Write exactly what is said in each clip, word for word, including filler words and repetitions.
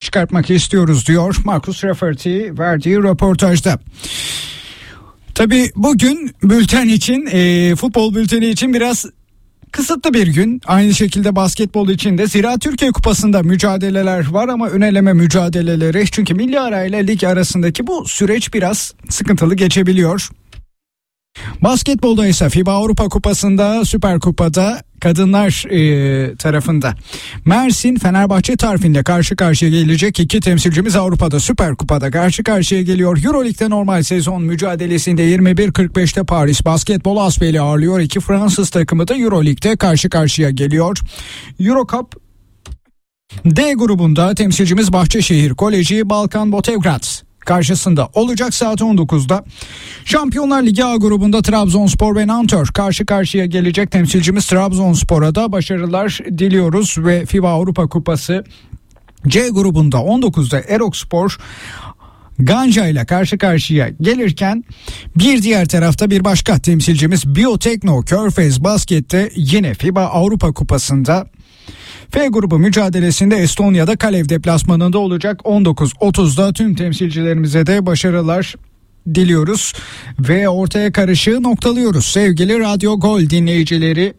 çıkartmak istiyoruz diyor Marcus Rafferty verdiği röportajda. Tabii bugün bülten için, e, futbol bülteni için biraz kısıtlı bir gün. Aynı şekilde basketbol için de, zira Türkiye Kupası'nda mücadeleler var ama öneleme mücadeleleri. Çünkü milli ara ile lig arasındaki bu süreç biraz sıkıntılı geçebiliyor. Basketbolda ise FIBA Avrupa Kupası'nda, Süper Kupa'da kadınlar e, tarafında Mersin Fenerbahçe tarafıyla karşı karşıya gelecek iki temsilcimiz Avrupa'da Süper Kupa'da karşı karşıya geliyor. Euroleague'de normal sezon mücadelesinde yirmi bir kırk beşte Paris Basketbol Asbel'i ağırlıyor. İki Fransız takımı da Euroleague'de karşı karşıya geliyor. Eurocup D grubunda temsilcimiz Bahçeşehir Koleji Balkan Botegrad karşısında olacak saat on dokuzda. Şampiyonlar Ligi A grubunda Trabzonspor ve Nantör karşı karşıya gelecek. Temsilcimiz Trabzonspor'a da başarılar diliyoruz ve FIBA Avrupa Kupası C grubunda on dokuzda Erokspor Ganja ile karşı karşıya gelirken, bir diğer tarafta bir başka temsilcimiz Biotekno Körfez Basket'te yine FIBA Avrupa Kupası'nda F grubu mücadelesinde Estonya'da Kalev deplasmanında olacak. on dokuz otuzda tüm temsilcilerimize de başarılar diliyoruz ve ortaya karışığı noktalıyoruz. Sevgili Radyo Gol dinleyicileri,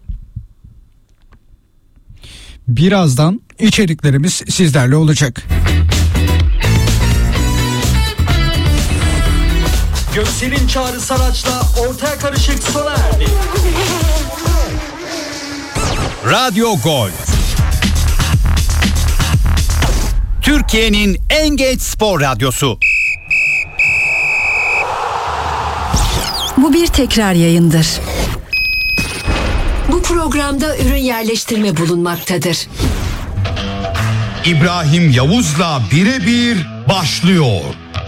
birazdan içeriklerimiz sizlerle olacak. Göksel'in Çağrı Saraç'la ortaya karışık sona erdi. Radyo Gol, Türkiye'nin en geç spor radyosu. Bu bir tekrar yayındır. Bu programda ürün yerleştirme bulunmaktadır. İbrahim Yavuz'la birebir başlıyor.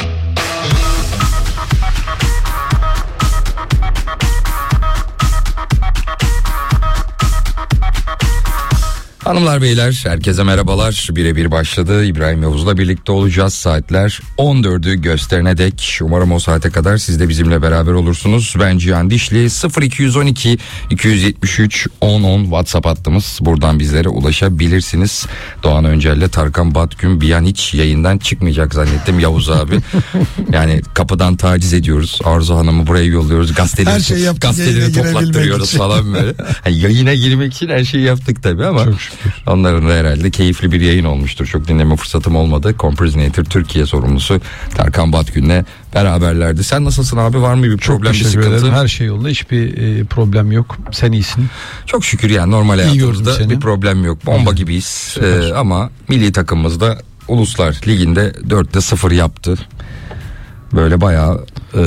Hanımlar beyler, herkese merhabalar. Birebir başladı. İbrahim Yavuz'la birlikte olacağız. Saatler on dördü gösterene dek. Umarım o saate kadar siz de bizimle beraber olursunuz. Ben Cihan Dişli. sıfır iki on iki iki yetmiş üç on on WhatsApp hattımız. Buradan bizlere ulaşabilirsiniz. Doğan Öncel'le Tarkan Batgün bir an hiç yayından çıkmayacak zannettim Yavuz abi. Yani kapıdan taciz ediyoruz. Arzu Hanım'ı buraya yolluyoruz. Gazeteleri, her şey yaptık, gazeteleri toplattırıyoruz falan böyle. Yani yayına girmek için her şeyi yaptık tabii ama onların da herhalde keyifli bir yayın olmuştur. Çok dinleme fırsatım olmadı. Compresenator Türkiye sorumlusu Tarkan Batgün'le beraberlerdi. Sen nasılsın abi? Var mı bir problem, bir sıkıntı? Ederim. Her şey yolunda. Hiçbir e, problem yok. Sen iyisin. Çok şükür yani normal hayatımızda bir problem yok. Bomba evet. gibiyiz. Ee, ama milli takımımızda Uluslar Ligi'nde dörtte sıfır yaptı. Böyle bayağı e,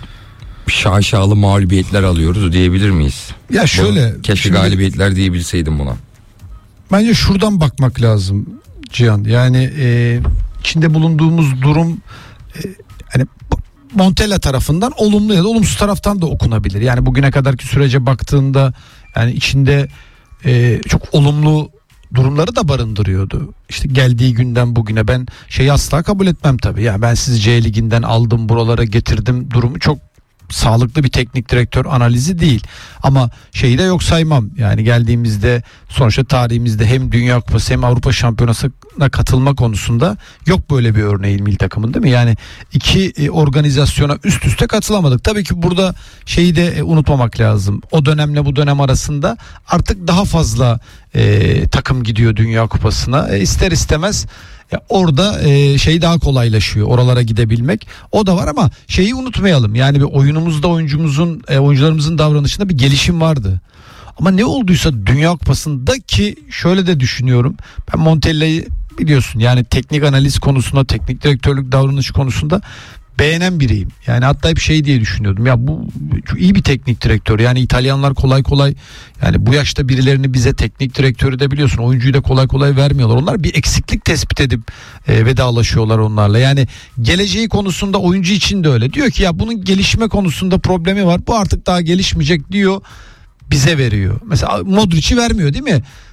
şaşalı mağlubiyetler alıyoruz diyebilir miyiz? Ya şöyle. Bunu, keşke şimdi, galibiyetler diyebilseydim buna. Bence şuradan bakmak lazım Cihan. Yani e, içinde bulunduğumuz durum e, hani Montella tarafından olumlu ya da olumsuz taraftan da okunabilir. Yani bugüne kadarki sürece baktığında yani içinde e, çok olumlu durumları da barındırıyordu. İşte geldiği günden bugüne ben şeyi asla kabul etmem tabii. Yani ben sizi C Ligi'nden aldım, buralara getirdim durumu çok sağlıklı bir teknik direktör analizi değil. Ama şeyi de yok saymam. Yani geldiğimizde sonuçta tarihimizde hem Dünya Kupası hem Avrupa Şampiyonası'na katılma konusunda yok böyle bir örneğin milli takımın, değil mi? Yani iki e, organizasyona üst üste katılamadık. Tabii ki burada şeyi de e, unutmamak lazım. O dönemle bu dönem arasında artık daha fazla e, takım gidiyor Dünya Kupası'na. E, ister istemez Ya orada e, şey daha kolaylaşıyor, oralara gidebilmek. O da var ama şeyi unutmayalım. Yani bir oyunumuzda oyuncumuzun, e, oyuncularımızın davranışında bir gelişim vardı. Ama ne olduysa Dünya Kupası'nda, ki şöyle de düşünüyorum. Ben Montella'yı biliyorsun yani teknik analiz konusunda, teknik direktörlük davranışı konusunda beğenen biriyim. Yani hatta hep şey diye düşünüyordum. Ya bu çok iyi bir teknik direktör. Yani İtalyanlar kolay kolay, yani bu yaşta birilerini bize teknik direktörü de biliyorsun, oyuncuyu da kolay kolay vermiyorlar. Onlar bir eksiklik tespit edip e, vedalaşıyorlar onlarla. Yani geleceği konusunda oyuncu için de öyle. Diyor ki ya bunun gelişme konusunda problemi var. Bu artık daha gelişmeyecek diyor. Bize veriyor. Mesela Modric'i vermiyor değil mi?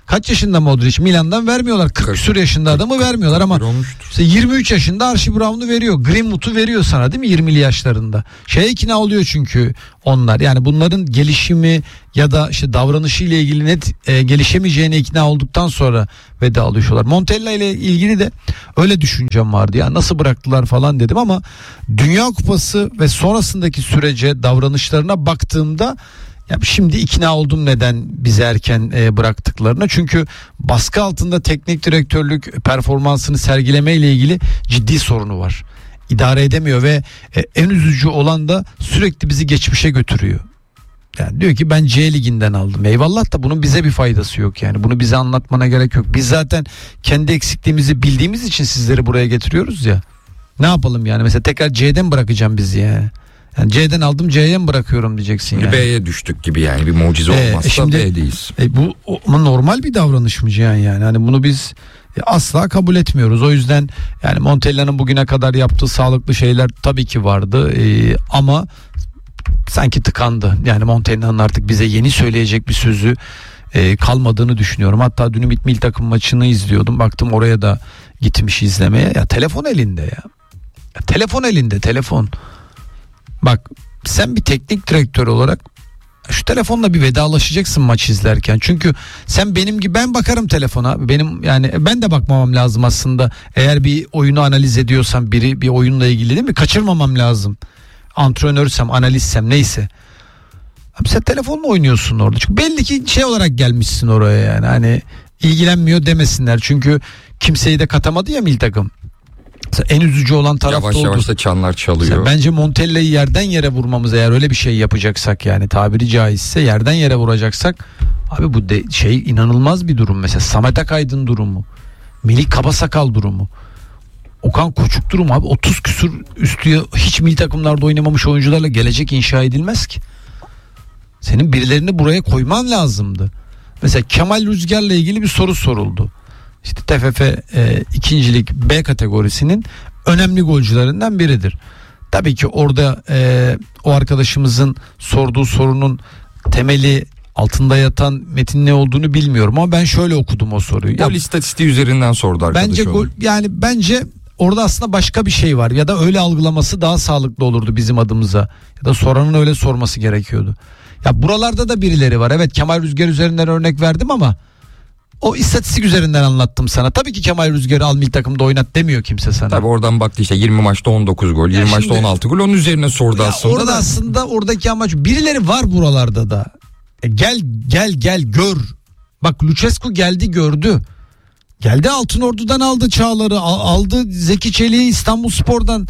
Kaç yaşında Modric? Milan'dan vermiyorlar. kırk küsur yaşında adamı vermiyorlar ama işte yirmi üç yaşında Archie Brown'u veriyor. Greenwood'u veriyor sana değil mi yirmili yaşlarında? Şeye ikna oluyor çünkü onlar. Yani bunların gelişimi ya da işte davranışı ile ilgili net e, gelişemeyeceğine ikna olduktan sonra vedalıyorlar. Montella ile ilgili de öyle düşüncem vardı. Ya nasıl bıraktılar falan dedim ama Dünya Kupası ve sonrasındaki sürece davranışlarına baktığımda ya şimdi ikna oldum neden bizi erken e, bıraktıklarına. Çünkü baskı altında teknik direktörlük performansını sergileme ile ilgili ciddi sorunu var. İdare edemiyor ve e, en üzücü olan da sürekli bizi geçmişe götürüyor. Yani diyor ki ben C liginden aldım. Eyvallah da bunun bize bir faydası yok yani. Bunu bize anlatmana gerek yok. Biz zaten kendi eksikliğimizi bildiğimiz için sizleri buraya getiriyoruz ya. Ne yapalım yani? Mesela tekrar C'den bırakacağım bizi yani. Yani C'den aldım C'ye mi bırakıyorum diyeceksin yani. B'ye düştük gibi yani bir mucize Ee, olmazsa şimdi, B'deyiz. E, bu o, normal bir davranış mı Cihan yani? Hani bunu biz e, asla kabul etmiyoruz. O yüzden yani Montella'nın bugüne kadar yaptığı sağlıklı şeyler tabii ki vardı e, ama sanki tıkandı. Yani Montella'nın artık bize yeni söyleyecek bir sözü e, kalmadığını düşünüyorum. Hatta dün Ümit Milli Takım maçını izliyordum. Baktım oraya da gitmiş izlemeye. Ya telefon elinde ya. ya telefon elinde telefon. Bak sen bir teknik direktör olarak şu telefonla bir vedalaşacaksın maç izlerken. Çünkü sen benim gibi ben bakarım telefona. Benim yani ben de bakmamam lazım aslında. Eğer bir oyunu analiz ediyorsam biri bir oyunla ilgili değil mi? Kaçırmamam lazım. Antrenörsem, analizsem neyse. Abi sen telefonla oynuyorsun orada. Çünkü belli ki şey olarak gelmişsin oraya yani. Hani ilgilenmiyor demesinler. Çünkü kimseyi de katamadı ya milli takım. En üzücü olan taraf yavaş da oldu. yavaş da çanlar çalıyor. Mesela bence Montella'yı yerden yere vurmamız, eğer öyle bir şey yapacaksak yani tabiri caizse yerden yere vuracaksak abi bu de, şey inanılmaz bir durum. Mesela Samet Akaydın durumu, Melih Kabasakal durumu, Okan Koçuk durumu abi, otuz küsur üstü hiç milli takımlarda oynamamış oyuncularla gelecek inşa edilmez ki. Senin birilerini buraya koyman lazımdı. Mesela Kemal Rüzgar'la ilgili bir soru soruldu. İşte T F F e, ikincilik B kategorisinin önemli golcülerinden biridir. Tabii ki orada e, o arkadaşımızın sorduğu sorunun temeli, altında yatan metin ne olduğunu bilmiyorum ama ben şöyle okudum o soruyu. Gol istatistiği üzerinden sordu arkadaş. Bence gol, yani bence orada aslında başka bir şey var ya da öyle algılaması daha sağlıklı olurdu bizim adımıza ya da soranın öyle sorması gerekiyordu. Ya buralarda da birileri var. Evet, Kemal Rüzgar üzerinden örnek verdim ama o istatistik üzerinden anlattım sana. Tabii ki Kemal Rüzgar'ı al milli takımda oynat demiyor kimse sana. Tabii oradan baktı işte yirmi maçta on dokuz gol, yirmi maçta on altı gol, onun üzerine sordu ya aslında. Orada da. aslında oradaki amaç, birileri var buralarda da. E gel gel gel gör. Bak Lucescu geldi gördü. Geldi Altınordu'dan aldı Çağlar'ı, aldı Zeki Çelik'i İstanbulspor'dan.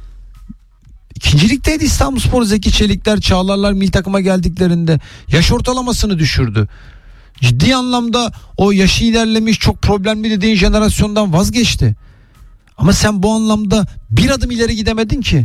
İkincilikteydi İstanbulspor, Zeki Çelikler, Çağlarlar milli takıma geldiklerinde yaş ortalamasını düşürdü. Ciddi anlamda o yaşı ilerlemiş, çok problemli dediğin jenerasyondan vazgeçti. Ama sen bu anlamda bir adım ileri gidemedin ki.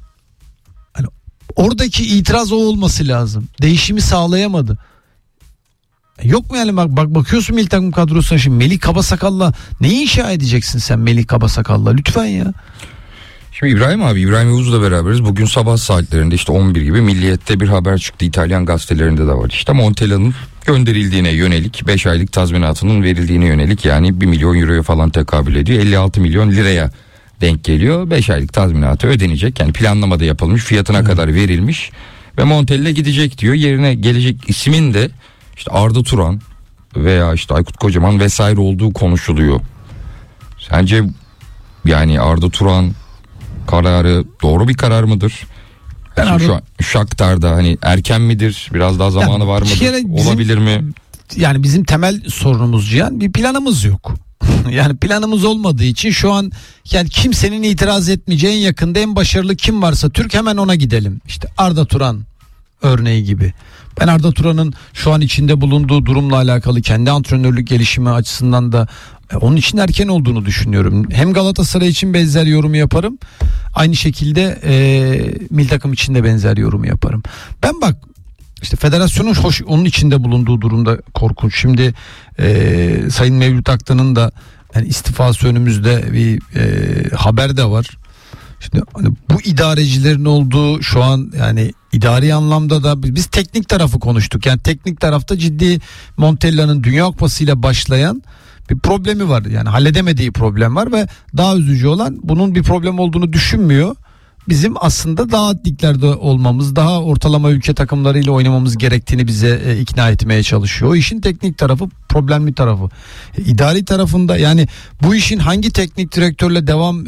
Hani oradaki itiraz o olması lazım. Değişimi sağlayamadı. Yok mu yani, bak, bak bakıyorsun milli takım kadrosuna şimdi Melih Kabasakal'la neyi inşa edeceksin sen Melih Kabasakal'la, lütfen ya. Şimdi İbrahim abi, İbrahim Yavuz'la beraberiz. Bugün sabah saatlerinde işte on bir gibi Milliyet'te bir haber çıktı. İtalyan gazetelerinde de var. İşte Montella'nın gönderildiğine yönelik, beş aylık tazminatının verildiğine yönelik, yani bir milyon euroya falan tekabül ediyor. elli altı milyon liraya denk geliyor. beş aylık tazminatı ödenecek. Yani planlamada yapılmış, fiyatına hmm. kadar verilmiş ve Montella gidecek diyor. Yerine gelecek ismin de işte Arda Turan veya işte Aykut Kocaman vesaire olduğu konuşuluyor. Sence yani Arda Turan kararı doğru bir karar mıdır? Yani Arda... Şu an Shakhtar'da hani erken midir? Biraz daha zamanı ya, var mıdır? Bizim, olabilir mi? Yani bizim temel sorunumuz Cihan, bir planımız yok. Yani planımız olmadığı için şu an yani kimsenin itiraz etmeyeceği en yakında en başarılı kim varsa Türk, hemen ona gidelim. İşte Arda Turan örneği gibi. Ben Arda Turan'ın şu an içinde bulunduğu durumla alakalı kendi antrenörlük gelişimi açısından da e, onun için erken olduğunu düşünüyorum. Hem Galatasaray için benzer yorumu yaparım. Aynı şekilde e, milli takım için de benzer yorumu yaparım. Ben bak işte federasyonun hoş, onun içinde bulunduğu durumda korkunç. Şimdi e, Sayın Mevlüt Aktan'ın da yani istifası önümüzde bir e, haber de var. Şimdi hani bu idarecilerin olduğu şu an yani İdari anlamda da biz teknik tarafı konuştuk. Yani teknik tarafta ciddi Montella'nın Dünya Kupası ile başlayan bir problemi var. Yani halledemediği problem var ve daha üzücü olan bunun bir problem olduğunu düşünmüyor. Bizim aslında daha liglerde olmamız, daha ortalama ülke takımlarıyla oynamamız gerektiğini bize e, ikna etmeye çalışıyor. O işin teknik tarafı, problemli tarafı. E, idari tarafında yani bu işin hangi teknik direktörle devam